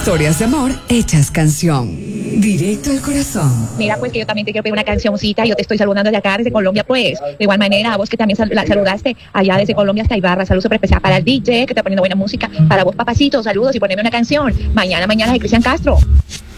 Historias de amor hechas canción. Directo al corazón. Mira, pues que yo también te quiero pedir una cancioncita. Yo te estoy saludando de acá, desde Colombia, pues. De igual manera, a vos que también saludaste allá desde Colombia hasta Ibarra. Saludos súper especial para el DJ, que está poniendo buena música. Para vos, papacito, saludos y poneme una canción. Mañana de Cristian Castro.